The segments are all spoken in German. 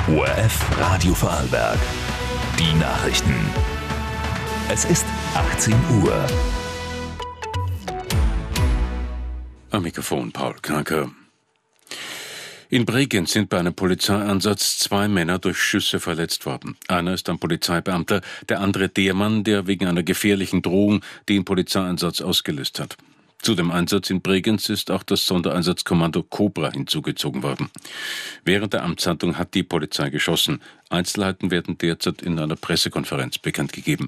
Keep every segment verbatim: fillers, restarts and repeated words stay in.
O R F Radio Vorarlberg. Die Nachrichten. Es ist achtzehn Uhr. Am Mikrofon Paul Kranker. In Bregenz sind bei einem Polizeieinsatz zwei Männer durch Schüsse verletzt worden. Einer ist ein Polizeibeamter, der andere der Mann, der wegen einer gefährlichen Drohung den Polizeieinsatz ausgelöst hat. Zu dem Einsatz in Bregenz ist auch das Sondereinsatzkommando Cobra hinzugezogen worden. Während der Amtshandlung hat die Polizei geschossen. Einzelheiten werden derzeit in einer Pressekonferenz bekannt gegeben.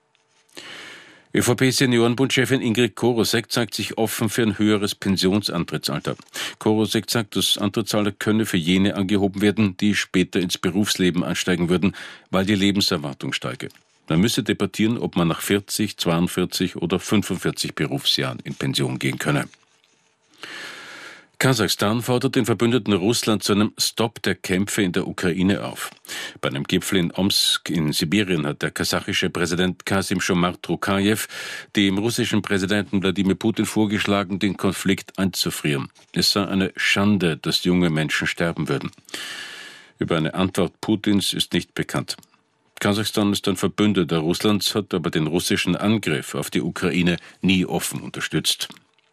ÖVP-Seniorenbundchefin Ingrid Korosek zeigt sich offen für ein höheres Pensionsantrittsalter. Korosek sagt, das Antrittsalter könne für jene angehoben werden, die später ins Berufsleben einsteigen würden, weil die Lebenserwartung steige. Man müsse debattieren, ob man nach vierzig, zweiundvierzig oder fünfundvierzig Berufsjahren in Pension gehen könne. Kasachstan fordert den Verbündeten Russland zu einem Stopp der Kämpfe in der Ukraine auf. Bei einem Gipfel in Omsk in Sibirien hat der kasachische Präsident Kassym-Jomart Tokajew dem russischen Präsidenten Wladimir Putin vorgeschlagen, den Konflikt einzufrieren. Es sei eine Schande, dass junge Menschen sterben würden. Über eine Antwort Putins ist nicht bekannt. Kasachstan ist ein Verbündeter Russlands, hat aber den russischen Angriff auf die Ukraine nie offen unterstützt.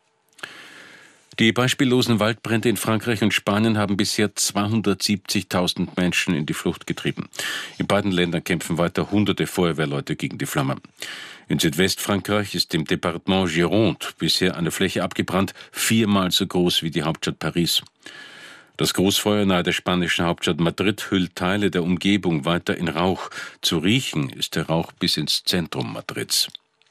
Die beispiellosen Waldbrände in Frankreich und Spanien haben bisher zweihundertsiebzigtausend Menschen in die Flucht getrieben. In beiden Ländern kämpfen weiter hunderte Feuerwehrleute gegen die Flammen. In Südwestfrankreich ist im Departement Gironde bisher eine Fläche abgebrannt, viermal so groß wie die Hauptstadt Paris. Das Großfeuer nahe der spanischen Hauptstadt Madrid hüllt Teile der Umgebung weiter in Rauch. Zu riechen ist der Rauch bis ins Zentrum Madrids.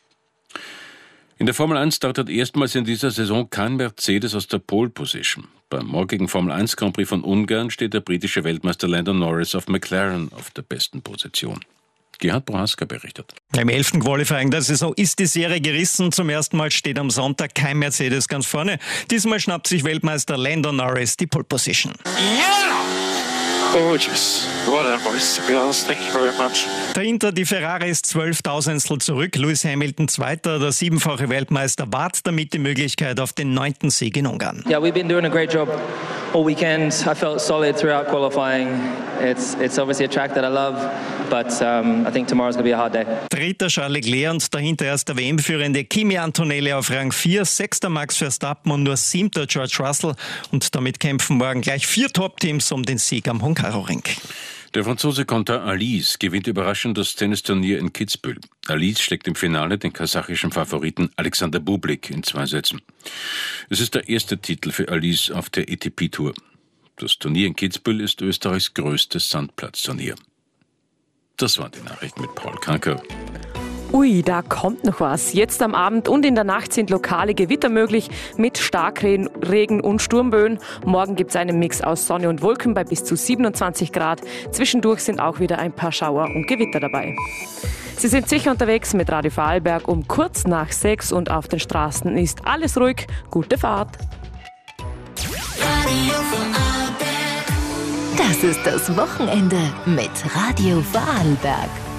In der Formel eins startet erstmals in dieser Saison kein Mercedes aus der Pole Position. Beim morgigen Formel eins Grand Prix von Ungarn steht der britische Weltmeister Lando Norris auf McLaren auf der besten Position. Gerhard Prohaska berichtet. Im elften Qualifying der Saison ist die Serie gerissen. Zum ersten Mal steht am Sonntag kein Mercedes ganz vorne. Diesmal schnappt sich Weltmeister Lando Norris die Pole Position. Yeah! Gorgeous. What a voice, to be honest. Thank you very much. Dahinter die Ferrari ist zwölftausendstel zurück. Lewis Hamilton Zweiter, der siebenfache Weltmeister, wahrt damit die Möglichkeit auf den neunten Sieg in Ungarn. Yeah, we've been doing a great job all weekend. I felt solid throughout qualifying. It's it's obviously a track that I love, but um, I think tomorrow's going to be a hard day. Dritter Charles Leclerc und dahinter erst der W M-Führende Kimi Antonelli auf Rang vier, sechster Max Verstappen und nur siebter George Russell. Und damit kämpfen morgen gleich vier Top-Teams um den Sieg am Hungaroring. Der Franzose Quentin Halys gewinnt überraschend das Tennisturnier in Kitzbühel. Halys schlägt im Finale den kasachischen Favoriten Alexander Bublik in zwei Sätzen. Es ist der erste Titel für Halys auf der A T P-Tour. Das Turnier in Kitzbühel ist Österreichs größtes Sandplatzturnier. Das waren die Nachrichten mit Paul Kranker. Ui, da kommt noch was. Jetzt am Abend und in der Nacht sind lokale Gewitter möglich mit Starkregen Regen und Sturmböen. Morgen gibt es einen Mix aus Sonne und Wolken bei bis zu siebenundzwanzig Grad. Zwischendurch sind auch wieder ein paar Schauer und Gewitter dabei. Sie sind sicher unterwegs mit Radio Vorarlberg um kurz nach sechs und auf den Straßen ist alles ruhig. Gute Fahrt. Das ist das Wochenende mit Radio Vorarlberg.